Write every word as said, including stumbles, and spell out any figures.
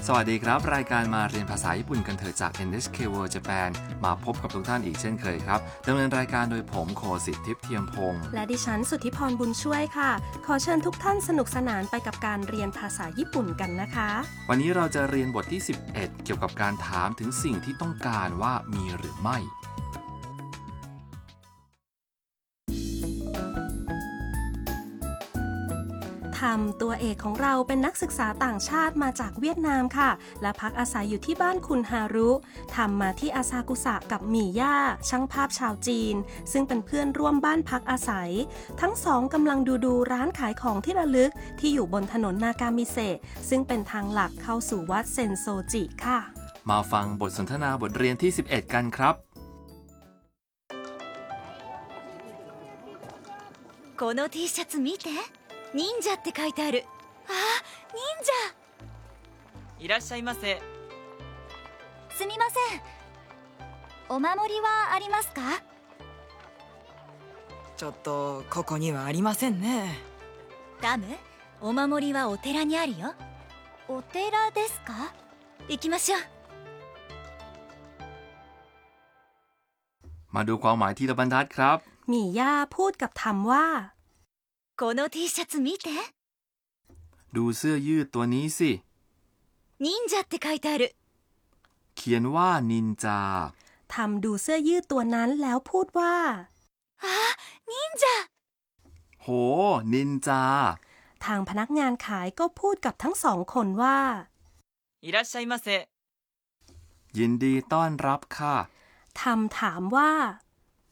สวัสดีครับรายการมาเรียนภาษาญี่ปุ่นกันเถอะจาก เอ็น เอช เค World Japan มาพบกับทุกท่านอีกเช่นเคยครับดำเนินรายการโดยผมโคสิทธิ์ทิพย์เทียมพงษ์และดิฉันสุทธิพรบุญช่วยค่ะขอเชิญทุกท่านสนุกสนานไปกับการเรียนภาษาญี่ปุ่นกันนะคะวันนี้เราจะเรียนบทที่สิบเอ็ดเกี่ยวกับการถามถึงสิ่งที่ต้องการว่ามีหรือไม่ทำตัวเอกของเราเป็นนักศึกษาต่างชาติมาจากเวียดนามค่ะและพักอาศัยอยู่ที่บ้านคุณฮารุทำมาที่อาซากุสะกับหมี่ย่าช่างภาพชาวจีนซึ่งเป็นเพื่อนร่วมบ้านพักอาศัยทั้งสองกำลังดูดูร้านขายของที่ระลึกที่อยู่บนถนนนากามิเซะซึ่งเป็นทางหลักเข้าสู่วัดเซนโซจิค่ะมาฟังบทสนทนาบทเรียนที่สิบเอ็ดกันครับこの T シャツ見て忍者って書いてあるあ、忍者いらっしゃいませすみませんお守りはありますかちょっとここにはありませんねダムお守りはお寺にあるよお寺ですか行きましょうมาดูความหมายทีละบรรทัดครับหมี่ย่าพูดกับทำว่าこの T シャツ見てดูเสื้อยืดตัวนี้สิ忍者って書いてあるเขียนว่านินจาทำดูเสื้อยืดตัวนั้นแล้วพูดว่าあ、忍者โหนินจาทางพนักงานขายก็พูดกับทั้งสองคนว่ายらっしゃいませยินดีต้อนรับค่ะทำถามว่า